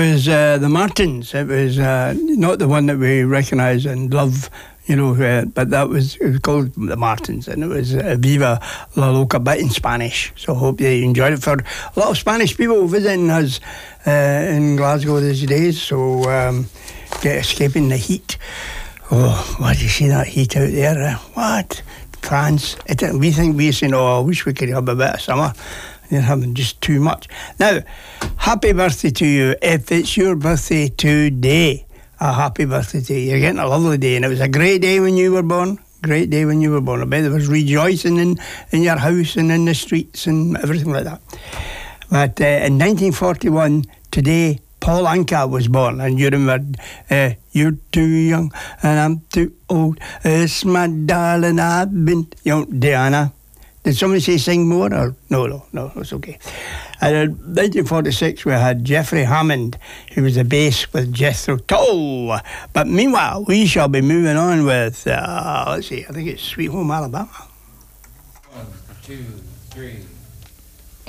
was the Martins. It was not the one that we recognise and love, but it was called the Martins, and it was Viva La Loca, but in Spanish. So I hope you enjoyed it. For a lot of Spanish people visiting us in Glasgow these days, so get escaping the heat. Oh, what do you see that heat out there? What? France, Italy. We say, I wish we could have a bit of summer. You're having just too much. Now, happy birthday to you. If it's your birthday today, a happy birthday to you. You're getting a lovely day, and it was a great day when you were born. Great day when you were born. I bet there was rejoicing in your house and in the streets and everything like that. But in 1941, today, Paul Anka was born, and you remember, you're too young and I'm too old. It's my darling, I've been, Diana. Did somebody say sing more? Or no, it's okay. And in 1946, we had Jeffrey Hammond, who was the bass with Jethro Tull. But meanwhile, we shall be moving on with, let's see, I think it's Sweet Home Alabama. 1, 2, 3.